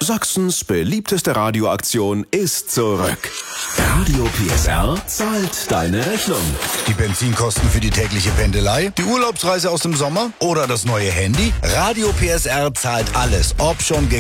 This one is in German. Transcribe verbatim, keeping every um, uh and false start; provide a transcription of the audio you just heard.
Sachsens beliebteste Radioaktion ist zurück. Radio P S R zahlt deine Rechnung. Die Benzinkosten für die tägliche Pendelei, die Urlaubsreise aus dem Sommer oder das neue Handy? Radio P S R zahlt alles, ob schon